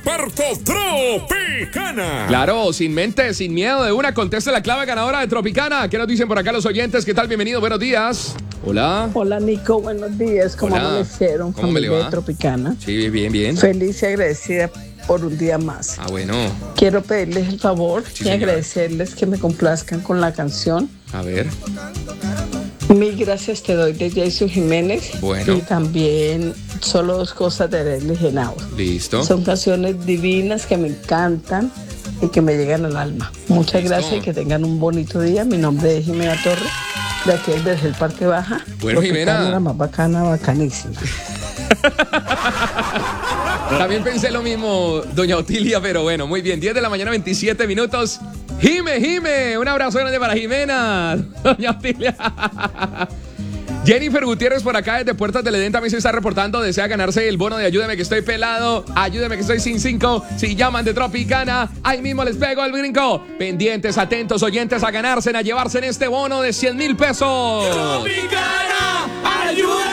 reparto Tropicana. Claro, sin mente, sin miedo, de una conteste la clave ganadora de Tropicana. ¿Qué nos dicen por acá los oyentes? ¿Qué tal? Bienvenido, buenos días. Hola. Hola, Nico, buenos días. ¿Cómo amanecieron? ¿Cómo me le va? De Tropicana. Sí, bien, bien. Feliz y agradecida por un día más. Ah, bueno. Quiero pedirles el favor Sí, y señora. agradecerles que me complazcan con la canción. A ver. Mil gracias te doy de Jason Jiménez. Bueno. Y también Solo dos cosas de Leslie Genao. Listo. Son canciones divinas que me encantan y que me llegan al alma. Muchas Listo. gracias y que tengan un bonito día. Mi nombre es Jimena Torres, de aquí del Parque Baja. Bueno, Jimena. La más bacana, bacanísima. También pensé lo mismo, doña Otilia, pero bueno, muy bien. 10 de la mañana, 27 minutos. Jime, un abrazo grande para Jimena, doña Otilia. Jennifer Gutiérrez por acá desde Puertas del Edén también se está reportando. Desea ganarse el bono de Ayúdeme que estoy pelado, Ayúdeme que estoy sin 5. Si llaman de Tropicana, ahí mismo les pego el brinco. Pendientes, atentos, oyentes a ganarse, a llevarse en este bono de 100,000 pesos. Tropicana, ayúdame.